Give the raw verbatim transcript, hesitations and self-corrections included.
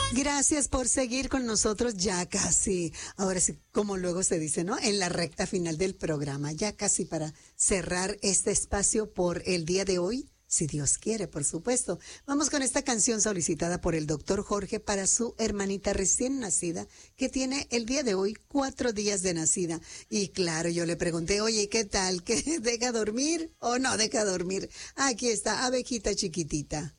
Gracias por seguir con nosotros ya casi, ahora sí, como luego se dice, ¿no? En la recta final del programa, ya casi para cerrar este espacio por el día de hoy, si Dios quiere, por supuesto. Vamos con esta canción solicitada por el doctor Jorge para su hermanita recién nacida, que tiene el día de hoy cuatro días de nacida. Y claro, yo le pregunté, oye, ¿qué tal? ¿Qué deja dormir o no deja dormir? Aquí está, abejita chiquitita.